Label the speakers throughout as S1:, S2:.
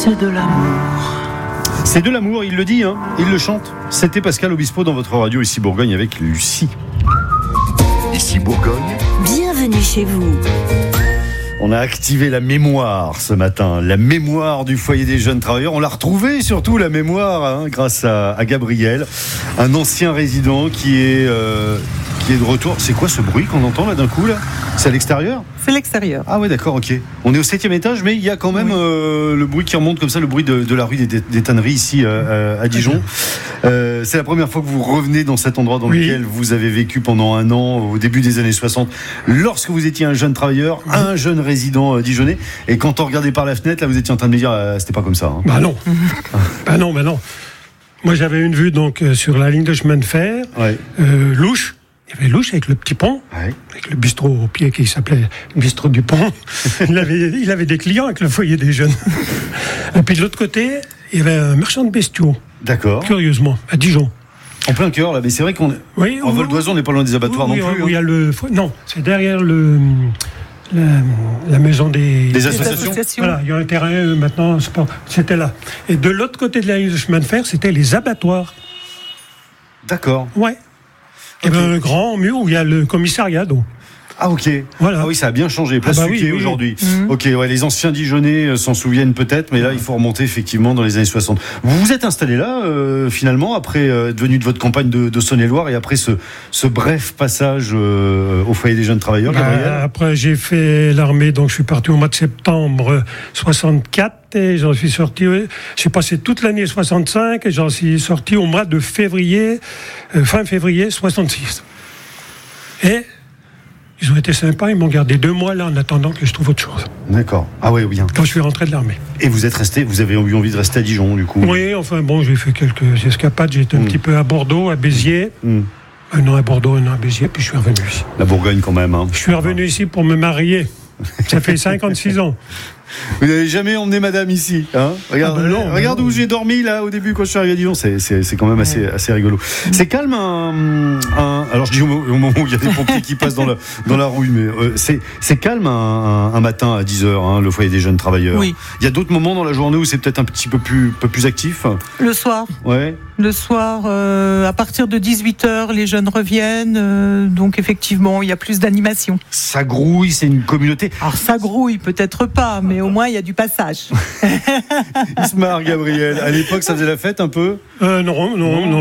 S1: C'est de l'amour.
S2: C'est de l'amour, il le dit, hein, il le chante. C'était Pascal Obispo dans votre radio Ici Bourgogne avec Lucie.
S3: Ici Bourgogne.
S4: Bienvenue chez vous.
S2: On a activé la mémoire ce matin, la mémoire du foyer des jeunes travailleurs. On l'a retrouvée surtout, la mémoire, grâce à Gabriel, un ancien résident qui est de retour. C'est quoi ce bruit qu'on entend là d'un coup là ? C'est à l'extérieur ?
S1: C'est l'extérieur.
S2: Ah ouais, d'accord, ok. On est au 7e étage, mais il y a quand même le bruit qui remonte comme ça, le bruit de la rue des Tanneries ici à Dijon. C'est la première fois que vous revenez dans cet endroit dans lequel vous avez vécu pendant un an, au début des années 60, lorsque vous étiez un jeune travailleur, un jeune résident dijonnais. Et quand on regardait par la fenêtre, là, vous étiez en train de me dire, c'était pas comme ça. Hein.
S5: Bah non. Bah non. Moi, j'avais une vue donc sur la ligne de chemin de fer, Louche. Il y avait Louche avec le petit pont, avec le bistrot au pied qui s'appelait le bistrot du pont. il avait des clients avec le foyer des jeunes. Et puis de l'autre côté, il y avait un marchand de bestiaux.
S2: D'accord.
S5: Curieusement, à Dijon.
S2: En plein cœur, là, mais c'est vrai qu'en vol d'oiseau, on n'est pas loin des abattoirs non plus.
S5: Il y a non, c'est derrière la maison des
S2: associations.
S5: Voilà, il y a un terrain maintenant, c'était là. Et de l'autre côté de la ligne de chemin de fer, c'était les abattoirs.
S2: D'accord.
S5: Ouais. Il y avait un grand mur où il y a le commissariat d'eau.
S2: Ah ok.
S5: Voilà.
S2: Ah oui, ça a bien changé. Place Suquet aujourd'hui. Ok, les anciens Dijonnais s'en souviennent peut-être, mais là il faut remonter effectivement dans les années 60. Vous vous êtes installé là finalement après être venu de votre campagne de Saône-et-Loire et après ce bref passage au foyer des jeunes travailleurs. Gabriel.
S5: Après j'ai fait l'armée, donc je suis parti au mois de septembre 64 et j'en suis sorti. J'ai passé toute l'année 65 et j'en suis sorti au mois de février, fin février 66. Et ils ont été sympas, ils m'ont gardé 2 mois là en attendant que je trouve autre chose.
S2: D'accord. Ah oui, bien.
S5: Quand je suis rentré de l'armée.
S2: Et vous êtes resté, vous avez eu envie de rester à Dijon du coup ?
S5: Oui, enfin bon, j'ai fait quelques escapades. J'étais un petit peu à Bordeaux, à Béziers. Un an à Bordeaux, un an à Béziers, puis je suis revenu ici.
S2: La Bourgogne quand même. Hein.
S5: Je suis revenu ici pour me marier. Ça fait 56 ans.
S2: Vous n'avez jamais emmené madame ici, hein ? Regarde où j'ai dormi là au début quand je suis arrivé à Dijon, c'est quand même assez rigolo. C'est calme alors je dis au moment où il y a des pompiers qui passent dans la rue, mais c'est calme un matin à 10h, le foyer des jeunes travailleurs. Oui. Il y a d'autres moments dans la journée où c'est peut-être un petit peu plus actif.
S1: Le soir. Ouais. Le soir, à partir de 18h, les jeunes reviennent, donc effectivement, il y a plus d'animation.
S2: Ça grouille, c'est une communauté.
S1: Alors ça grouille, peut-être pas, mais au moins il y a du passage.
S2: Il se marre, Gabriel. À l'époque, ça faisait la fête un peu ?
S5: Non,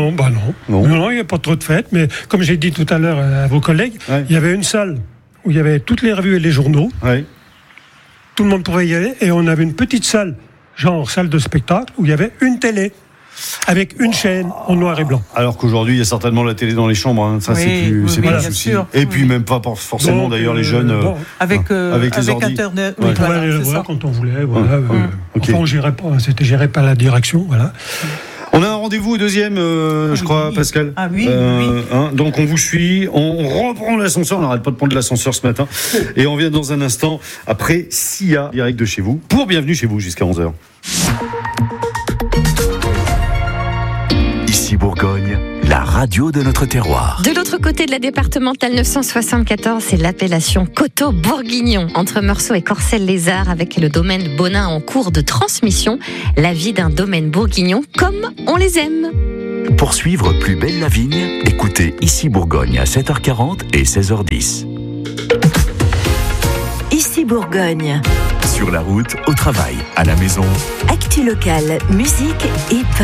S5: il n'y a pas trop de fête, mais comme j'ai dit tout à l'heure à vos collègues, il y avait une salle où il y avait toutes les revues et les journaux. Ouais. Tout le monde pouvait y aller, et on avait une petite salle, genre salle de spectacle, où il y avait une télé. Avec une chaîne en noir et blanc.
S2: Alors qu'aujourd'hui, il y a certainement la télé dans les chambres. Ça, c'est plus le souci. Et puis même pas forcément, d'ailleurs, les jeunes
S1: avec les ordi. Internet.
S5: On pouvait aller le voir quand on voulait. Voilà. Enfin, on gérait pas. C'était géré par la direction. Voilà.
S2: On a un rendez-vous au 2e, je crois, Pascal.
S1: Ah oui.
S2: Donc on vous suit, on reprend l'ascenseur, on n'arrête pas de prendre l'ascenseur ce matin, et on vient dans un instant après Sia, direct de chez vous, pour Bienvenue chez vous jusqu'à 11h.
S3: Ici Bourgogne, la radio de notre terroir.
S4: De l'autre côté de la départementale 974, c'est l'appellation Coteaux Bourguignon, entre Meursault et Corcelles-les-Arts, avec le domaine Bonin en cours de transmission. La vie d'un domaine bourguignon comme on les aime.
S3: Pour suivre Plus belle la vigne, écoutez Ici Bourgogne à 7h40 et 16h10.
S4: Ici Bourgogne.
S3: Sur la route, au travail, à la maison.
S4: Actu locale, musique et